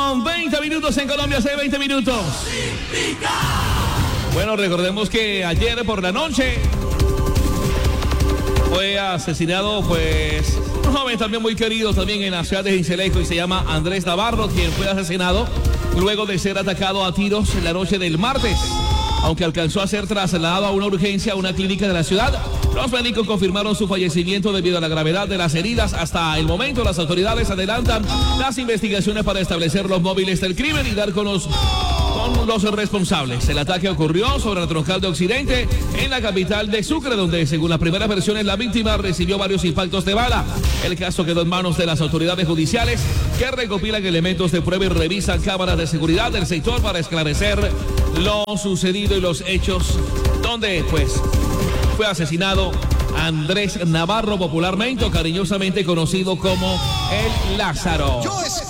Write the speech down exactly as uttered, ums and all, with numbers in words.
con veinte minutos en Colombia, hace veinte minutos. Bueno, recordemos que ayer por la noche fue asesinado, pues, un joven también muy querido también en la ciudad de Sincelejo y se llama Andrés Navarro, quien fue asesinado luego de ser atacado a tiros en la noche del martes. Aunque alcanzó a ser trasladado a una urgencia a una clínica de la ciudad, los médicos confirmaron su fallecimiento debido a la gravedad de las heridas. Hasta el momento, las autoridades adelantan las investigaciones para establecer los móviles del crimen y dar con los, con los responsables. El ataque ocurrió sobre la troncal de Occidente en la capital de Sucre, donde, según las primeras versiones, la víctima recibió varios impactos de bala. El caso quedó en manos de las autoridades judiciales, que recopilan elementos de prueba y revisan cámaras de seguridad del sector para esclarecer lo sucedido y los hechos donde, pues, fue asesinado Andrés Navarro, popularmente o cariñosamente conocido como el Lázaro.